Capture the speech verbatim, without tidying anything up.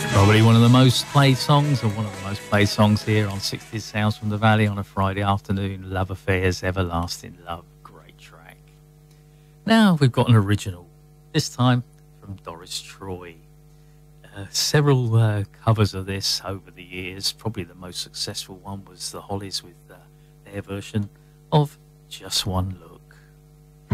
Probably one of the most played songs, or one of the most played songs here on sixties Sounds from the Valley on a Friday afternoon. Love Affairs, Everlasting Love. Great track. Now we've got an original, this time from Doris Troy. Uh, several uh, covers of this over the years. Probably the most successful one was the Hollies with uh, their version of Just One Look.